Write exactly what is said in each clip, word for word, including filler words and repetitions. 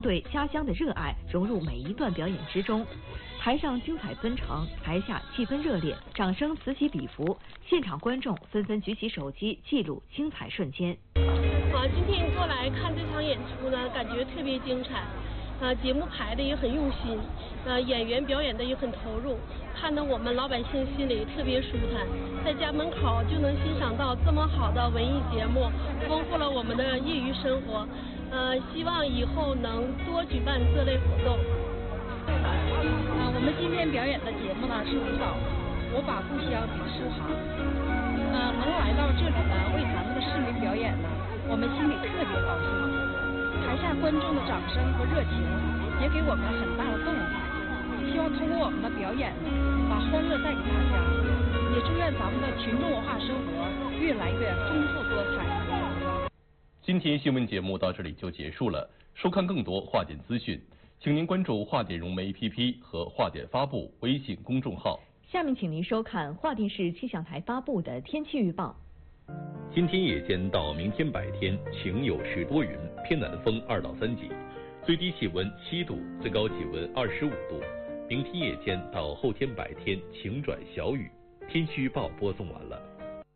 对家乡的热爱融入每一段表演之中。台上精彩纷呈，台下气氛热烈，掌声此起彼伏，现场观众纷纷举起手机记录精彩瞬间。 啊，今天过来看这场演出呢，感觉特别精彩。呃，节目排的也很用心，呃，演员表演的也很投入，看得我们老百姓心里特别舒坦。在家门口就能欣赏到这么好的文艺节目，丰富了我们的业余生活。呃，希望以后能多举办这类活动。 啊，我们今天表演的节目呢是舞蹈，我把故乡比诗行。呃，能来到这里呢，为咱们的市民表演呢，我们心里特别高兴。台下观众的掌声和热情也给我们很大的动力。希望通过我们的表演呢，把欢乐带给大家，也祝愿咱们的群众文化生活越来越丰富多彩。 今天新闻节目到这里就结束了。收看更多华点资讯，请您关注华点融媒 A P P 和华点发布微信公众号。 下面请您收看华电视气象台发布的天气预报。 今天夜间到明天白天晴有时多云，偏南风二到三级，最低气温七度，最高气温二十五度。明天夜间到后天白天晴转小雨。天气预报播送完了。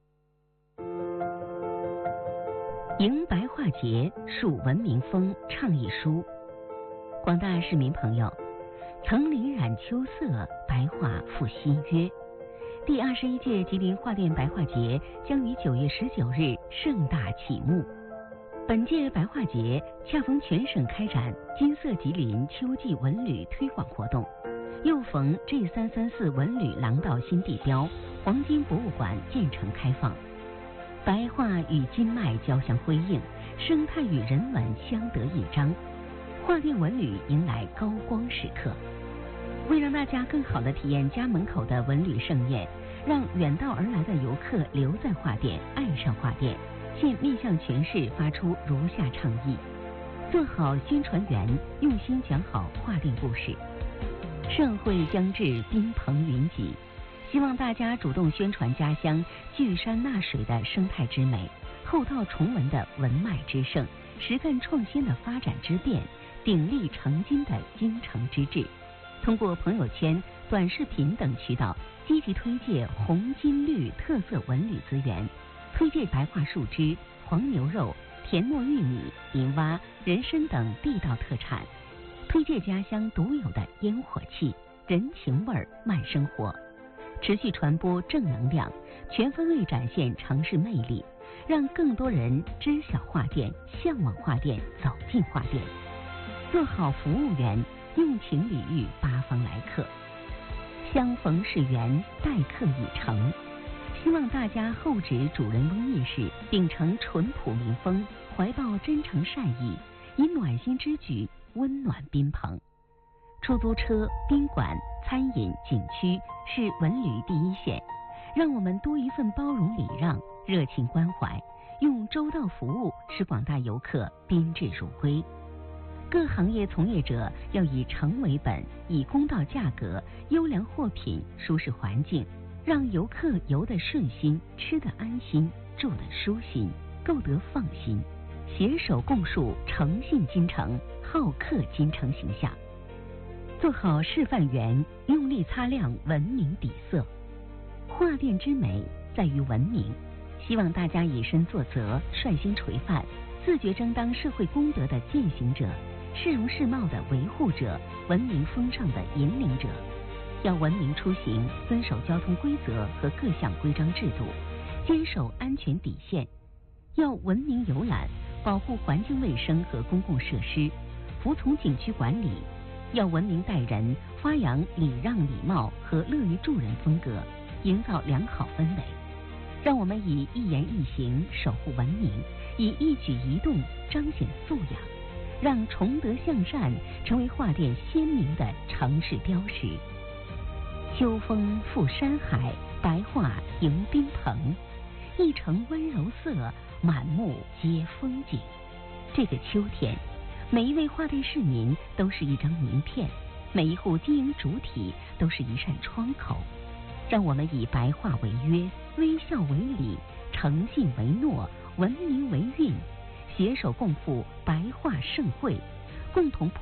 迎白化节，树文明风，倡议书。广大市民朋友，藤林染秋色，白化复新约。第二十一届吉林华电白化节将于九月十九日盛大启幕。本届白化节恰逢全省开展金色吉林秋季文旅推广活动，又逢 G 三三四文旅廊道新地标黄金博物馆建成开放，白化与金脉交相辉映，生态与人文相得益彰，华电文旅迎来高光时刻。为让大家更好地体验家门口的文旅盛宴，让远道而来的游客留在华电，爱上华电，现面向全市发出如下倡议：做好宣传员，用心讲好华电故事。盛会将至，宾朋云集，希望大家主动宣传家乡聚山纳水的生态之美，厚道崇文的文脉之盛，实干创新的发展之变，鼎力成金的精诚之志。通过朋友圈、短视频等渠道，积极推介红金绿特色文旅资源，推介白化树枝、黄牛肉、甜糯玉米、银蛙、人参等地道特产，推介家乡独有的烟火气、人情味儿、慢生活，持续传播正能量，全方位展现城市魅力，让更多人知晓华电、向往华电、走进华电。做好服务员，用情礼遇八方来客，相逢是缘，待客已成。希望大家厚植主人翁意识，秉承淳朴民风，怀抱真诚善意，以暖心之举温暖宾朋。出租车、宾馆、餐饮、景区是文旅第一线，让我们多一份包容礼让、热情关怀，用周到服务使广大游客宾至如归。各行业从业者要以诚为本，以公道价格、优良货品、舒适环境，让游客游得顺心，吃得安心，住得舒心，购得放心，携手共树诚信金城、好客金城形象。做好示范员，用力擦亮文明底色。华电之美在于文明，希望大家以身作则，率先垂范，自觉争当社会公德的践行者，市容市貌的维护者，文明风尚的引领者。要文明出行，遵守交通规则和各项规章制度，坚守安全底线。要文明游览，保护环境卫生和公共设施，服从景区管理。要文明待人，发扬礼让礼貌和乐于助人风格，营造良好氛围。让我们以一言一行守护文明，以一举一动彰显素养，让崇德向善成为华电鲜明的城市标识。秋风赴山海，白桦迎宾朋，一城温柔色，满目皆风景。这个秋天，每一位华电市民都是一张名片，每一户经营主体都是一扇窗口。让我们以白话为约，微笑为礼，诚信为诺，文明为运，携手共赴白话盛会，共同